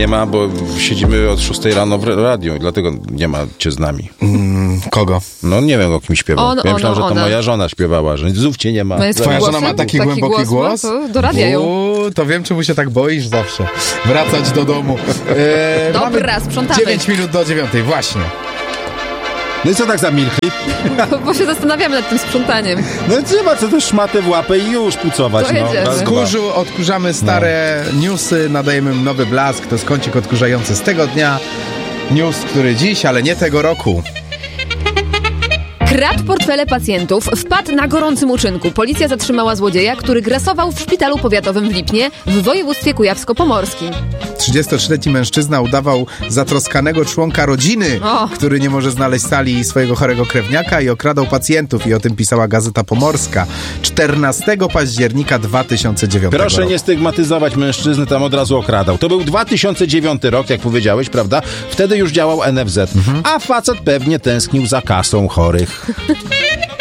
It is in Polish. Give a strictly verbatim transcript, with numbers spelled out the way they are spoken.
nie ma, bo siedzimy od szóstej rano w radiu, dlatego nie ma cię z nami. Mm, kogo? No nie wiem, o kim śpiewał. On, ja on, myślałem, że to ona. moja żona śpiewała, że znów cię nie ma. No jest Twoja głosem? żona ma taki, Taki głęboki głos? głos? No, to do radia ją. Uuu, to wiem, czemu się tak boisz zawsze. Wracać do domu. E, Dobra, sprzątamy. dziewięć minut do dziewiątej, właśnie. No i co tak zamilkli? Bo, bo się zastanawiamy nad tym sprzątaniem. No i trzeba co też szmatę w łapę i już pucować. To no. jedziemy. Raz, Z dwa. kurzu odkurzamy stare No. newsy, nadajemy im nowy blask. To jest kącik odkurzający z tego dnia. News, który dziś, ale nie tego roku. Kradł portfele pacjentów, wpadł na gorącym uczynku. Policja zatrzymała złodzieja, który grasował w szpitalu powiatowym w Lipnie w województwie kujawsko-pomorskim. trzydziestotrzyletni mężczyzna udawał zatroskanego członka rodziny, O. który nie może znaleźć sali swojego chorego krewniaka i okradał pacjentów. I o tym pisała Gazeta Pomorska czternastego października dwa tysiące dziewiątego Proszę roku. nie stygmatyzować mężczyzny, tam od razu okradał. To był dwa tysiące dziewiąty rok, jak powiedziałeś, prawda? Wtedy już działał N F Z. A facet pewnie tęsknił za kasą chorych.